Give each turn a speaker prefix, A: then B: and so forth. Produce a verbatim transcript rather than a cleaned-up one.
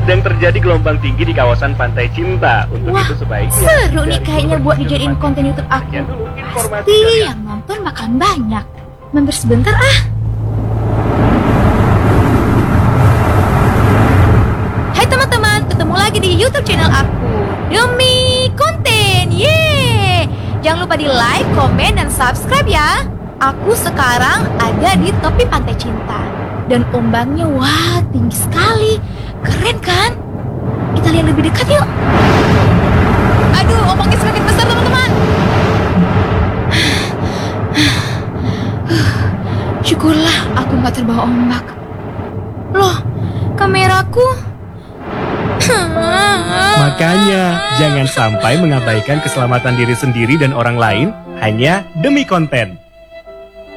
A: sedang terjadi gelombang tinggi di kawasan Pantai Cinta. Untuk
B: Wah,
A: itu sebaiknya
B: seru nih
A: dari
B: kayaknya buat dijadiin konten YouTube aku.
A: Sekian dulu informasi
B: Pasti
A: kalian.
B: yang nonton bakalan banyak. Mampir sebentar ah. Hai teman-teman, ketemu lagi di YouTube channel aku, Demi Konten. Yeay! Jangan lupa di like, komen, dan subscribe ya. Aku sekarang ada di tepi Pantai Cinta. Dan ombaknya wah tinggi sekali. Keren kan? Kita lihat lebih dekat yuk. Aduh, ombaknya semakin besar teman-teman. Syukurlah aku nggak terbawa ombak. Loh, kameraku.
A: Makanya, jangan sampai mengabaikan keselamatan diri sendiri dan orang lain hanya demi konten.